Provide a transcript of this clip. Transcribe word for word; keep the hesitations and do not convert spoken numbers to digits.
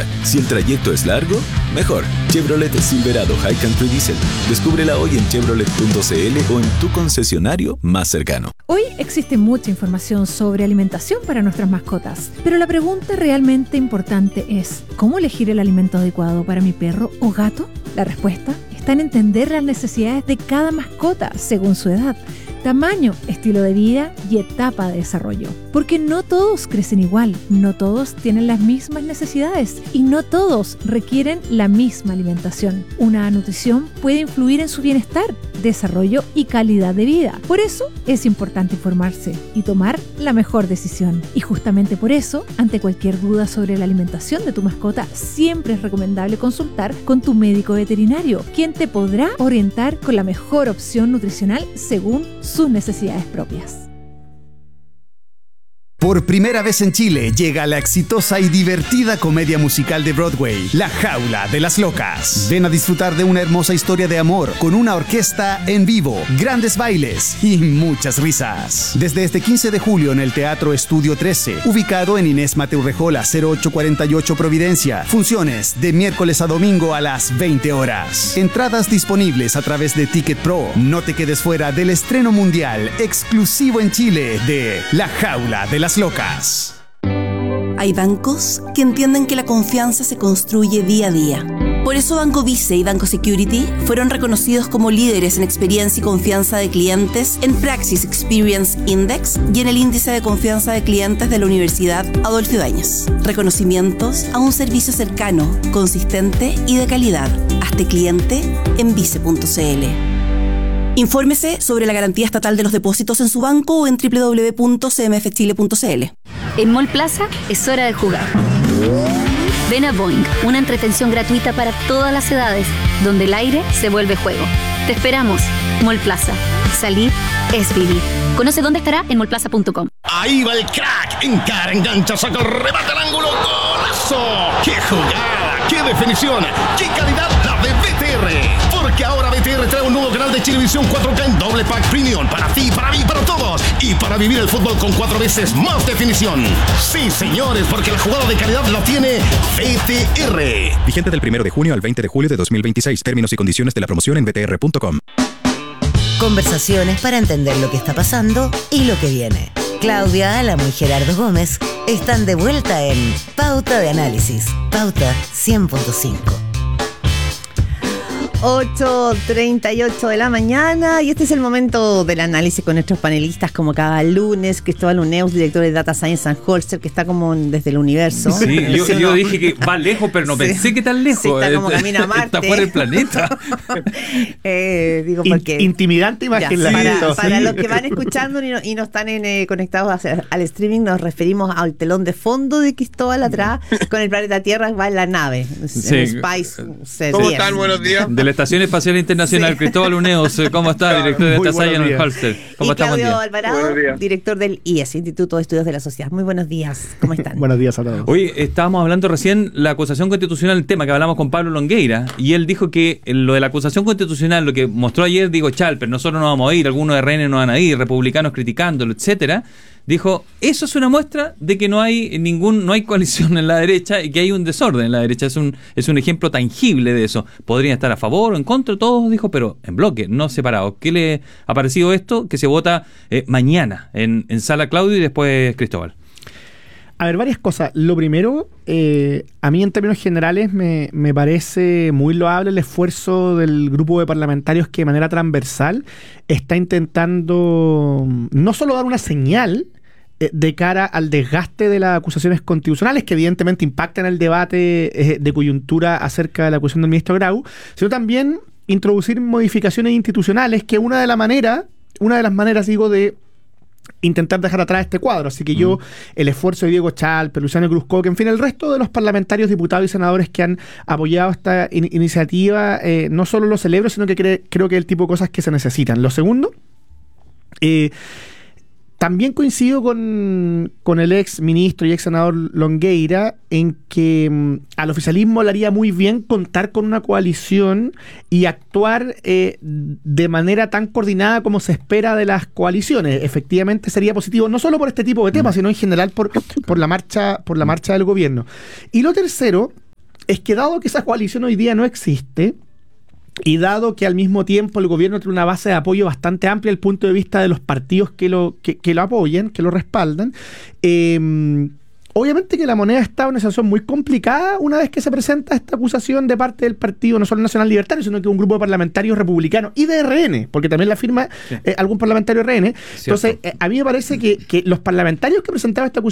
Si el trayecto es largo, mejor. Chevrolet Silverado High Country Diesel. Descúbrela hoy en chevrolet punto c l o en tu concesionario más cercano. Hoy existe mucha información sobre alimentación para nuestras mascotas, pero la pregunta realmente importante es: ¿cómo elegir el alimento adecuado para mi perro o gato? La respuesta está en entender las necesidades de cada mascota según su edad, tamaño, estilo de vida y etapa de desarrollo. Porque no todos crecen igual, no todos tienen las mismas necesidades y no todos requieren la misma alimentación. Una nutrición puede influir en su bienestar, desarrollo y calidad de vida. Por eso es importante informarse y tomar la mejor decisión. Y justamente por eso, ante cualquier duda sobre la alimentación de tu mascota, siempre es recomendable consultar con tu médico veterinario, quien te podrá orientar con la mejor opción nutricional según sus necesidades propias. Por primera vez en Chile llega la exitosa y divertida comedia musical de Broadway, La Jaula de las Locas. Ven a disfrutar de una hermosa historia de amor con una orquesta en vivo, grandes bailes y muchas risas. Desde este quince de julio en el Teatro Estudio trece, ubicado en Inés Mateu Rejola cero ocho cuarenta y ocho Providencia. Funciones de miércoles a domingo a las veinte horas. Entradas disponibles a través de Ticket Pro. No te quedes fuera del estreno mundial exclusivo en Chile de La Jaula de las Locas. Hay bancos que entienden que la confianza se construye día a día. Por eso Banco Vice y Banco Security fueron reconocidos como líderes en experiencia y confianza de clientes en Praxis Experience Index y en el índice de confianza de clientes de la Universidad Adolfo Ibáñez. Reconocimientos a un servicio cercano, consistente y de calidad. Hazte cliente en vice punto c l. Infórmese sobre la garantía estatal de los depósitos en su banco o en doble u doble u doble u punto c m f chile punto c l. En Mall Plaza es hora de jugar. Ven a Boing, una entretención gratuita para todas las edades, donde el aire se vuelve juego. Te esperamos. Mall Plaza. Salir es vivir. Conoce dónde estará en mall plaza punto com. Ahí va el crack. Encara, engancha, saca el remate al ángulo. ¡Golazo! ¡Qué jugada! ¡Qué definición! ¡Qué calidad la de B T R! Porque ahora B T R trae un nuevo canal de Chilevisión cuatro K en doble pack premium. Para ti, para mí, para todos. Y para vivir el fútbol con cuatro veces más definición. Sí, señores, porque la jugada de calidad la tiene B T R. Vigente del primero de junio al veinte de julio de dos mil veintiséis. Términos y condiciones de la promoción en b t r punto com. Conversaciones para entender lo que está pasando y lo que viene. Claudia Álamo y Gerardo Gómez están de vuelta en Pauta de Análisis. Pauta cien punto cinco. ocho treinta y ocho de la mañana y este es el momento del análisis con nuestros panelistas como cada lunes. Cristóbal Uneus, director de Data Science and Holster, que está como desde el universo. Sí, yo, yo dije que va lejos, pero no sí. pensé que tan lejos. Sí, está como camino a Marte. Está fuera del planeta. eh, digo porque, In, intimidante imagen. Ya, para, para los que van escuchando y no, y no están en, eh, conectados hacia, al streaming, nos referimos al telón de fondo de Cristóbal atrás, con el planeta Tierra, va en la nave. Sí. En Spice. ¿Cómo están? Buenos días. De la Estación Espacial Internacional, sí. Cristóbal Uneus, ¿cómo está? Director de Data Science and Holster. ¿Cómo y Claudio Alvarado, director del I E S, Instituto de Estudios de la Sociedad. Muy buenos días, ¿cómo están? Buenos días a todos. Hoy estábamos hablando recién la acusación constitucional, el tema que hablamos con Pablo Longueira, y él dijo que lo de la acusación constitucional, lo que mostró ayer, digo, Chalper, nosotros no vamos a ir, algunos R N no van a ir, republicanos criticándolo, etcétera. Dijo, eso es una muestra de que no hay ningún, no hay coalición en la derecha y que hay un desorden en la derecha. Es un, es un ejemplo tangible de eso. Podrían estar a favor o en contra, todos, dijo, pero en bloque, no separados. ¿Qué le ha parecido esto? Que se vota eh, mañana en, en Sala Claudio y después Cristóbal. A ver, varias cosas. Lo primero, eh, a mí en términos generales me, me parece muy loable el esfuerzo del grupo de parlamentarios que de manera transversal está intentando no solo dar una señal eh, de cara al desgaste de las acusaciones constitucionales, que evidentemente impactan el debate eh, de coyuntura acerca de la acusación del ministro Grau, sino también introducir modificaciones institucionales, que una de la manera, una de las maneras, digo, de intentar dejar atrás este cuadro. Así que yo, mm. el esfuerzo de Diego Chalper, Luciano Cruzcoque, en fin, el resto de los parlamentarios, diputados y senadores que han apoyado esta in- iniciativa, eh, no solo lo celebro, sino que cre- creo que es el tipo de cosas que se necesitan. Lo segundo, eh, también coincido con, con el ex ministro y ex senador Longueira en que um, al oficialismo le haría muy bien contar con una coalición y actuar eh, de manera tan coordinada como se espera de las coaliciones. Efectivamente sería positivo, no solo por este tipo de temas, sino en general por, por la marcha, por la marcha del gobierno. Y lo tercero, es que dado que esa coalición hoy día no existe, y dado que al mismo tiempo el gobierno tiene una base de apoyo bastante amplia desde el punto de vista de los partidos que lo, que, que lo apoyan, que lo respaldan, eh, obviamente que la moneda está en una situación muy complicada una vez que se presenta esta acusación de parte del Partido no solo Nacional Libertario, sino que un grupo de parlamentarios republicanos y de R N, porque también la firma sí. eh, algún parlamentario R N. Cierto. Entonces, eh, a mí me parece que, que los parlamentarios que presentaban esta acusación